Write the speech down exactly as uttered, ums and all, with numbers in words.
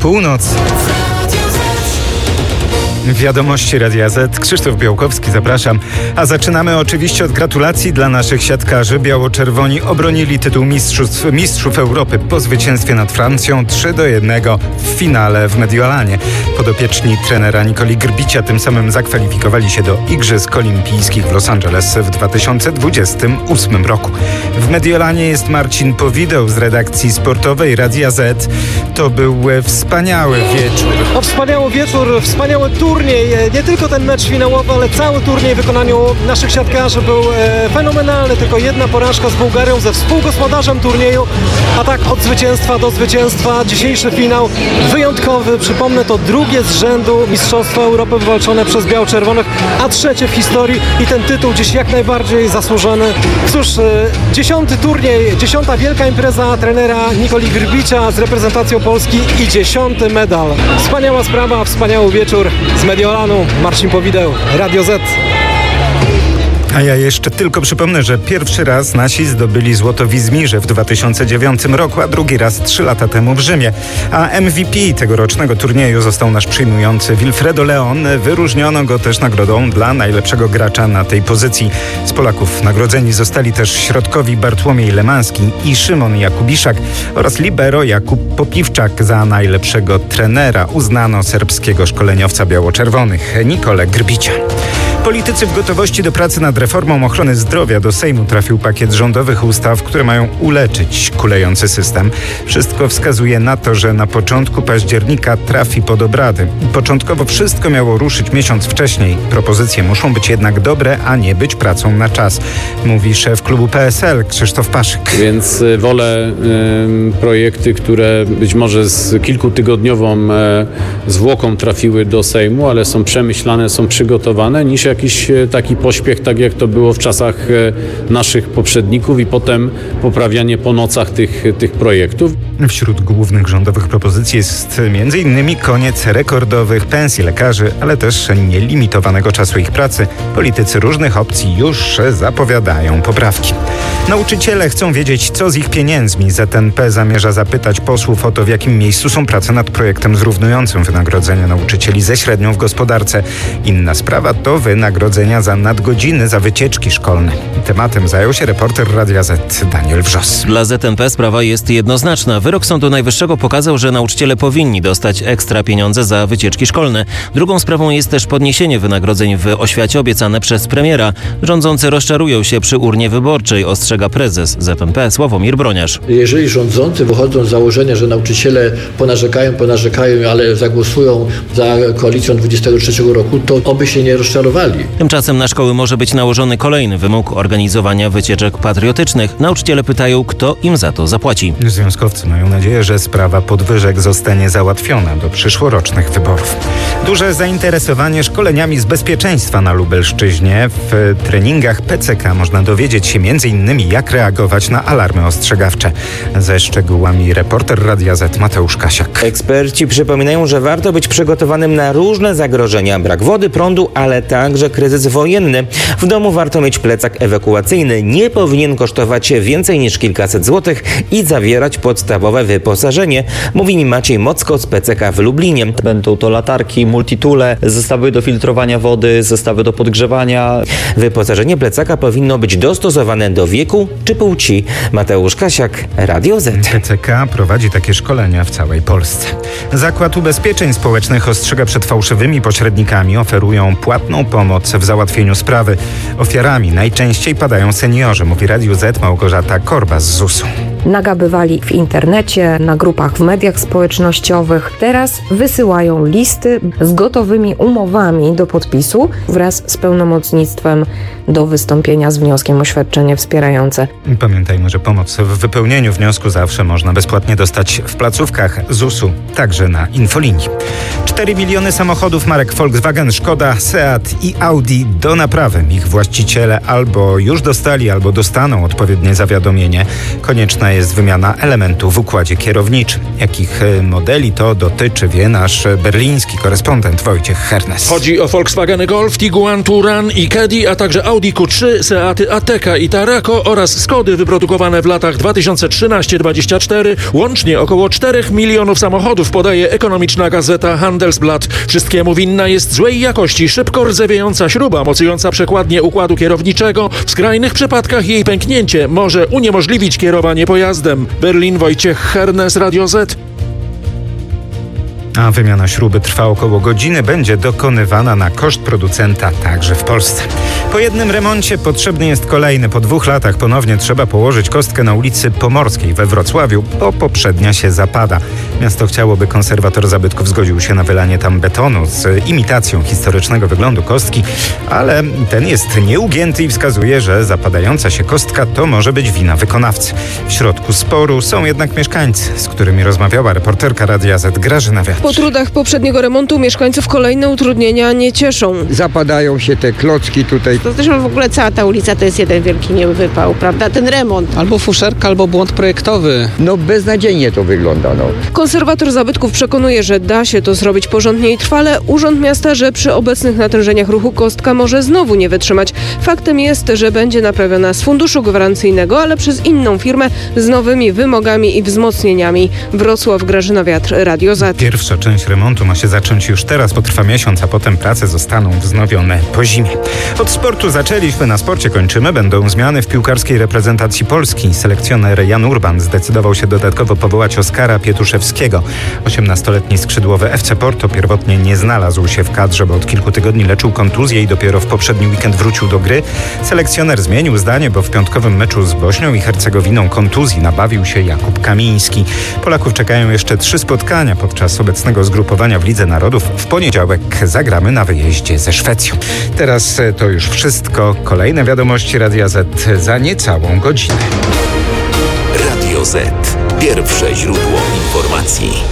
Północ. Wiadomości Radia Z. Krzysztof Białkowski, zapraszam. A zaczynamy oczywiście od gratulacji dla naszych siatkarzy. Biało-czerwoni obronili tytuł mistrzów, mistrzów Europy po zwycięstwie nad Francją trzy do jednego w finale w Mediolanie. Podopieczni trenera Nikoli Grbicia tym samym zakwalifikowali się do Igrzysk Olimpijskich w Los Angeles w dwa tysiące dwudziestym ósmym roku. W Mediolanie jest Marcin Powideł z redakcji sportowej Radia Z. To był wspaniały wieczór. O, wspaniały wieczór, wspaniały turniej. Nie tylko ten mecz finałowy, ale cały turniej w wykonaniu naszych siatkarzy był e, fenomenalny. Tylko jedna porażka z Bułgarią, ze współgospodarzem turnieju. A tak od zwycięstwa do zwycięstwa. Dzisiejszy finał wyjątkowy. Przypomnę, to drugie z rzędu Mistrzostwa Europy wywalczone przez biało-czerwonych, a trzecie w historii i ten tytuł dziś jak najbardziej zasłużony. Cóż, e, dziesiąty turniej, dziesiąta wielka impreza trenera Nikoli Grbicia z reprezentacją Polski i dziesiąty medal. Wspaniała sprawa, wspaniały wieczór. Z Mediolanu Marcin Powideł, Radio Z. A ja jeszcze tylko przypomnę, że pierwszy raz nasi zdobyli złoto w Izmirze w dwa tysiące dziewiątym roku, a drugi raz trzy lata temu w Rzymie. A M V P tegorocznego turnieju został nasz przyjmujący Wilfredo Leon. Wyróżniono go też nagrodą dla najlepszego gracza na tej pozycji. Z Polaków nagrodzeni zostali też środkowi Bartłomiej Lemanski i Szymon Jakubiszak oraz libero Jakub Popiwczak. Za najlepszego trenera uznano serbskiego szkoleniowca biało-czerwonych Nikolę Grbicia. Politycy w gotowości do pracy nad reformą ochrony zdrowia. Do Sejmu trafił pakiet rządowych ustaw, które mają uleczyć kulejący system. Wszystko wskazuje na to, że na początku października trafi pod obrady. Początkowo wszystko miało ruszyć miesiąc wcześniej. Propozycje muszą być jednak dobre, a nie być pracą na czas, mówi szef klubu P S L Krzysztof Paszyk. Więc wolę y, projekty, które być może z kilkutygodniową y, zwłoką trafiły do Sejmu, ale są przemyślane, są przygotowane, niż jakiś taki pośpiech, tak jak to było w czasach naszych poprzedników i potem poprawianie po nocach tych, tych projektów. Wśród głównych rządowych propozycji jest między innymi koniec rekordowych pensji lekarzy, ale też nielimitowanego czasu ich pracy. Politycy różnych opcji już zapowiadają poprawki. Nauczyciele chcą wiedzieć, co z ich pieniędzmi. Z N P zamierza zapytać posłów o to, w jakim miejscu są prace nad projektem zrównującym wynagrodzenia nauczycieli ze średnią w gospodarce. Inna sprawa to wynagrodzenia za nadgodziny, za wycieczki szkolne. Tematem zajął się reporter Radia Z Daniel Wrzos. Dla Z N P sprawa jest jednoznaczna. Wyrok Sądu Najwyższego pokazał, że nauczyciele powinni dostać ekstra pieniądze za wycieczki szkolne. Drugą sprawą jest też podniesienie wynagrodzeń w oświacie obiecane przez premiera. Rządzący rozczarują się przy urnie wyborczej, ostrzega prezes Z N P Sławomir Broniarz. Jeżeli rządzący wychodzą z założenia, że nauczyciele ponarzekają, ponarzekają, ale zagłosują za koalicją dwudziestego trzeciego roku, to oby się nie rozczarowali. Tymczasem na szkoły może być nałożony kolejny wymóg organizowania wycieczek patriotycznych. Nauczyciele pytają, kto im za to zapłaci. Związkowcy mają nadzieję, że sprawa podwyżek zostanie załatwiona do przyszłorocznych wyborów. Duże zainteresowanie szkoleniami z bezpieczeństwa na Lubelszczyźnie. W treningach P C K można dowiedzieć się między innymi, jak reagować na alarmy ostrzegawcze. Ze szczegółami reporter Radia Z Mateusz Kasiak. Eksperci przypominają, że warto być przygotowanym na różne zagrożenia. Brak wody, prądu, ale także kryzys wojenny. W domu warto mieć plecak ewakuacyjny. Nie powinien kosztować więcej niż kilkaset złotych i zawierać podstawowe wyposażenie, mówi mi Maciej Mocko z P C K w Lublinie. Będą to latarki, multitule, zestawy do filtrowania wody, zestawy do podgrzewania. Wyposażenie plecaka powinno być dostosowane do wieku czy płci. Mateusz Kasiak, Radio Z. P C K prowadzi takie szkolenia w całej Polsce. Zakład Ubezpieczeń Społecznych ostrzega przed fałszywymi pośrednikami. Oferują płatną pomoc w załatwieniu sprawy. Ofiarami najczęściej padają seniorzy, mówi Radio Z Małgorzata Korba z zusu. Nagabywali w internecie, na grupach w mediach społecznościowych. Teraz wysyłają listy z gotowymi umowami do podpisu wraz z pełnomocnictwem do wystąpienia z wnioskiem o świadczenie wspierające. Pamiętajmy, że pomoc w wypełnieniu wniosku zawsze można bezpłatnie dostać w placówkach zusu, także na infolinii. cztery miliony samochodów marek Volkswagen, Szkoda, Seat i Audi do naprawy. Ich właściciele albo już dostali, albo dostaną odpowiednie zawiadomienie. Konieczna Potrzebna jest wymiana elementów w układzie kierowniczym. Jakich modeli to dotyczy, wie nasz berliński korespondent Wojciech Hernes. Chodzi o Volkswageny Golf, Tiguan, Touran i Caddy, a także Audi Q trzy, Seaty Ateca i Tarraco oraz Skody wyprodukowane w latach dwa tysiące trzynaście do dwudziestego czwartego. Łącznie około czterech milionów samochodów, podaje ekonomiczna gazeta Handelsblatt. Wszystkiemu winna jest złej jakości, szybko rdzewiejąca śruba mocująca przekładnię układu kierowniczego. W skrajnych przypadkach jej pęknięcie może uniemożliwić kierowanie pojazdem. Berlin, Wojciech Hernes, Radio Z. A wymiana śruby trwa około godziny, będzie dokonywana na koszt producenta także w Polsce. Po jednym remoncie potrzebny jest kolejny. Po dwóch latach ponownie trzeba położyć kostkę na ulicy Pomorskiej we Wrocławiu, bo poprzednia się zapada. Miasto chciałoby, konserwator zabytków zgodził się na wylanie tam betonu z imitacją historycznego wyglądu kostki, ale ten jest nieugięty i wskazuje, że zapadająca się kostka to może być wina wykonawcy. W środku sporu są jednak mieszkańcy, z którymi rozmawiała reporterka Radia Z Grażyna Wiatr. Po trudach poprzedniego remontu mieszkańców kolejne utrudnienia nie cieszą. Zapadają się te klocki tutaj. To zresztą w ogóle cała ta ulica to jest jeden wielki niewypał, prawda? Ten remont. Albo fuszerka, albo błąd projektowy. No beznadziejnie to wygląda, no. Konserwator zabytków przekonuje, że da się to zrobić porządnie i trwale. Urząd Miasta, że przy obecnych natężeniach ruchu kostka może znowu nie wytrzymać. Faktem jest, że będzie naprawiona z funduszu gwarancyjnego, ale przez inną firmę z nowymi wymogami i wzmocnieniami. Wrocław, Grażyna Wiatr, Radio Z. Pierwsza część remontu ma się zacząć już teraz, potrwa miesiąc, a potem prace zostaną wznowione po zimie. Od sportu zaczęliśmy, na sporcie kończymy. Będą zmiany w piłkarskiej reprezentacji Polski. Selekcjoner Jan Urban zdecydował się dodatkowo powołać Oskara Pietuszewskiego. osiemnastoletni skrzydłowy F C Porto pierwotnie nie znalazł się w kadrze, bo od kilku tygodni leczył kontuzję i dopiero w poprzedni weekend wrócił do gry. Selekcjoner zmienił zdanie, bo w piątkowym meczu z Bośnią i Hercegowiną kontuzji nabawił się Jakub Kamiński. Polaków czekają jeszcze trzy spotkania podczas obecnego zgrupowania w Lidze Narodów. W poniedziałek zagramy na wyjeździe ze Szwecją. Teraz to już wszystko. Kolejne wiadomości Radia Z za niecałą godzinę. Radio Z. Pierwsze źródło informacji.